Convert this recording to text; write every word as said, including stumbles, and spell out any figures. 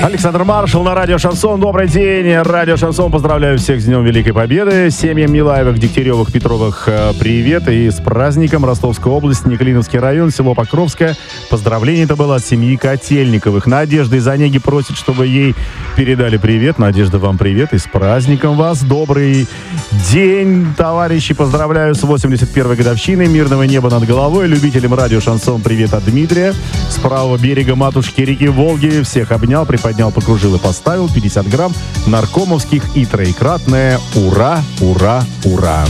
Александр Маршал на радио Шансон. Добрый день. Радио Шансон. Поздравляю всех с Днем Великой Победы. Семьям Милаевых, Дегтяревых, Петровых привет. И с праздником. Ростовская область, Николиновский район, село Покровское. Поздравление это было от семьи Котельниковых. Надежда из Онеги просит, чтобы ей передали привет. Надежда, вам привет. И с праздником вас. Добрый день, товарищи. Поздравляю с восемьдесят первой годовщиной. Мирного неба над головой. Любителям радио Шансон привет от Дмитрия. С правого берега матушки реки Волги. Всех обнял, приподнял, покружил и поставил. пятьдесят грамм наркомовских и троекратное ура, ура, ура.